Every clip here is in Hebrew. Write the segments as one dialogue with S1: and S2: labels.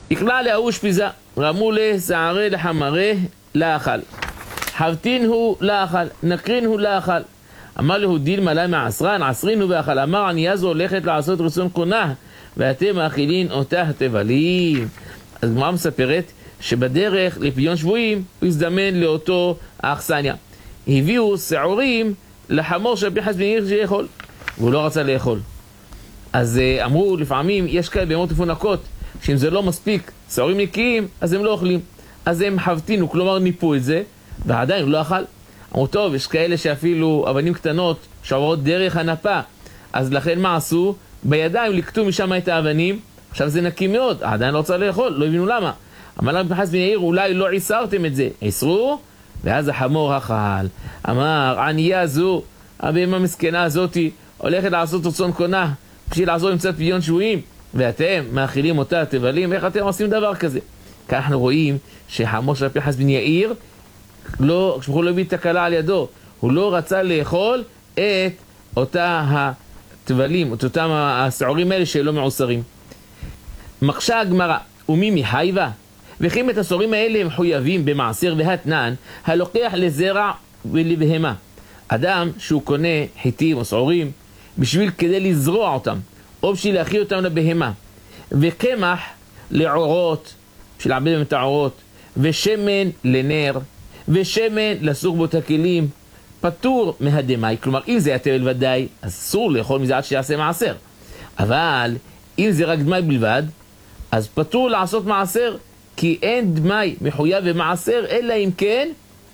S1: יקלע להוא שפיזה, רמו לסערי לחמרה לאכל. חבטין הוא לאכל, נקרין הוא לאכל. אמר לו דילמה למה עשרן, עשרין הוא באכל. אמר ענייה זו הולכת לעשות רצון קונה, ואתם מאכילין אותה תבלים. אז גמרא מספרת שבדרך לפדיון שבויים הוא הזדמן לאותו האכסניה. הביאו שעורים לחמור של פנחס בן יאיר שיאכול, והוא לא רצה לאכול. אז אמרו לפעמים יש כאלה בהמות מפונקות שאם זה לא מספיק שעורים נקיים אז הם לא אוכלים, אז הם חבטינו, כלומר ניפו את זה ועדיין הוא לא אכל. אמרו טוב, יש כאלה שאפילו אבנים קטנות שעוברות דרך הנפה, אז לכן מה עשו? בידיים לקטו משם את האבנים, עכשיו זה נקי מאוד, עדיין לא רוצה לאכול, לא הבינו למה. אמר להם פנחס בן יאיר, אולי לא עיסרתם את זה, עיסרו, ואז החמור אכל. אמר ענייה זו, הבהמה מסכנה הזאתי הולכת לעשות רצון קונה בשביל לעזור למצוא פדיון שבויים, ואתם מאכילים אותה תבלים, איך אתם עושים דבר כזה? כאן אנחנו רואים שחמור של פנחס בן יאיר לא, כשהוא לא הביא תקלה על ידו, הוא לא רצה לאכול את אותה התבלים, את אותם השעורים האלה שלא מעוסרים. מקשה הגמרא, ומי מחייבה? וכי את השעורים האלה הם מחויבים במעשר והתנן, הלוקח לזרע ולבהמה. אדם שהוא קונה חיטים או שעורים בשביל כדי לזרוע אותם, או בשביל להכיל אותם לבהמה, וקמח לעורות, בשביל לעבד בהם את העורות, ושמן לנר, ושמן לסוך בו את הכלים, פטור מהדמאי. כלומר, אם זה הטבל ודאי, אז אסור לאכול מזה עד שיעשה מעשר. אבל אם זה רק דמאי בלבד, אז פטור לעשות מעשר, כי אין דמאי מחויב במעשר, אלא אם כן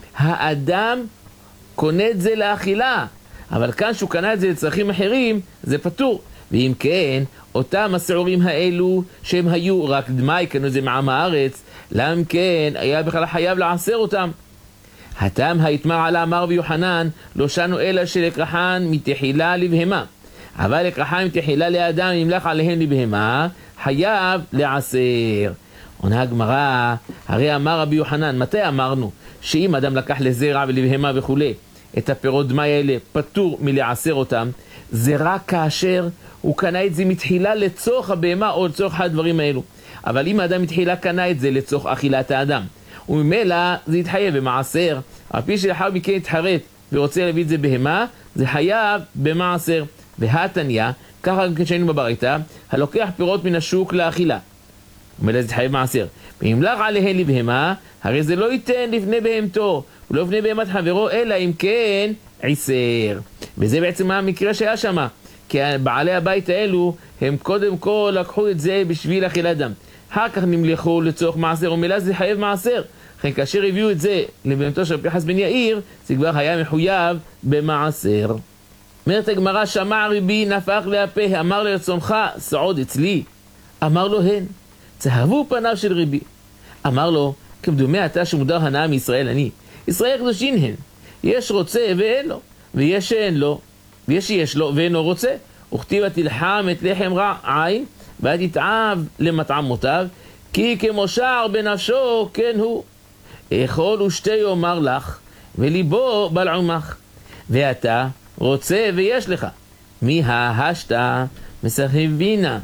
S1: האדם קונה את זה לאכילה. אבל כאן שהוא קנה את זה לצרכים אחרים, זה פטור. ואם כן, אותם השעורים האלו שהם היו רק דמאי, קנו את זה מעם הארץ, למה כן היה בכלל חייב לעשר אותם? הטעם היתמר עלה אמר ויוחנן, לא שנו אלא שלקרחן מתחילה לבהמה. אבל לקרחן מתחילה לאדם, נמלך עליהם לבהמה, חייב לעשר. עונה הגמרא, הרי אמר רבי יוחנן, מתי אמרנו שאם אדם לקח לזרע ולבהמה וכו' את הפירות דמאי האלה פטור מלעשר אותם? זה רק כאשר הוא קנה את זה מתחילה לצורך הבהמה או לצורך הדברים האלו. אבל אם האדם מתחילה קנה את זה לצורך אכילת האדם, וממילא זה יתחייב במעשר, על פי שלאחר מכן יתחרט ורוצה להביא את זה בהמה, זה חייב במעשר. והתניא, ככה גם כשהיינו בברייתא, הלוקח פירות מן השוק לאכילה, וממילא זה יתחייב מעשר. וימלך עליהן לבהמה, הרי זה לא ייתן לפני בהמתו, ולא לפני בהמת חברו, אלא אם כן עישר. וזה בעצם המקרה שהיה שם, כי בעלי הבית האלו, הם קודם כל לקחו את זה בשביל אכילת דם, אחר כך נמלכו לצורך מעשר, ומילא זה חייב מעשר. לכן כאשר הביאו את זה לבהמתו של פנחס בן יאיר, זה כבר היה מחויב במעשר. אומרת הגמרא, שמע רבי נפח להפה, אמר לרצונך סעוד אצלי? אמר לו הן. צהבו פניו של רבי, אמר לו, כמדומה אתה שמודר הנאה מישראל אני, ישראל קדושין הן, יש רוצה ואין לו, ויש שאין לו, ויש שיש לו ואינו רוצה, וכתיבה תלחם את לחם רע עין, ותתעב למטעמותיו, כי כמו שער בנפשו כן הוא. אכול ושתה יאמר לך, וליבו בלעומך, ואתה רוצה ויש לך. מי ההשתה מסחבינה,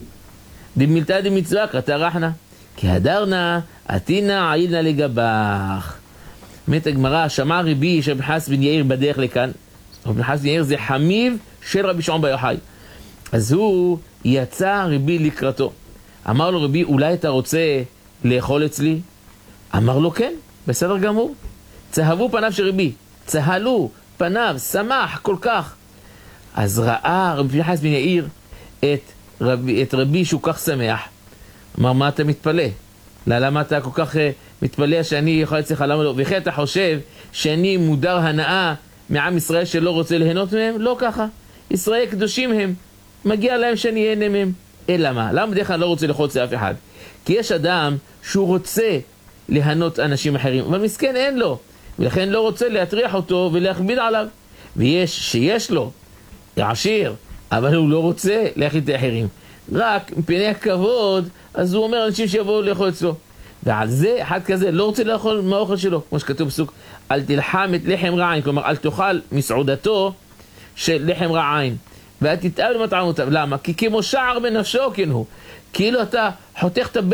S1: דמילתא דמצווה קרתא רחנה, כי הדרנה עתינה עידנה לגבך. אומרת הגמרא, שמע רבי של פנחס בן יאיר בדרך לכאן, פנחס בן יאיר זה חמיב של רבי שמעון בר יוחאי, אז הוא יצא רבי לקראתו, אמר לו רבי, אולי אתה רוצה לאכול אצלי? אמר לו כן, בסדר גמור. צהבו פניו של רבי, צהלו פניו, שמח כל כך. אז ראה רבי פנחס בן יאיר את רבי שהוא כך שמח, אמר, מה אתה מתפלא? למה אתה כל כך מתפלא שאני יכול לצליח? למה לא? וכי אתה חושב שאני מודר הנאה מעם ישראל שלא רוצה ליהנות מהם? לא ככה, ישראל קדושים הם, מגיע להם שאני אהנה מהם. אלא מה? למה בדרך כלל לא רוצה לחוץ לאף אחד? כי יש אדם שהוא רוצה ליהנות אנשים אחרים, אבל מסכן אין לו, ולכן לא רוצה להטריח אותו ולהכביד עליו. ויש שיש לו, עשיר, אבל הוא לא רוצה להכיל את האחרים, רק מפני הכבוד, אז הוא אומר אנשים שיבואו לאכול אצלו. ועל זה אחד כזה לא רוצה לאכול מהאוכל שלו, כמו שכתוב בסוק, אל תלחם את לחם רע עין, כלומר אל תאכל מסעודתו של לחם רע עין, ואל תתאב למטעמותיו. למה? כי כמו שער בנפשו כן הוא, כאילו אתה חותך את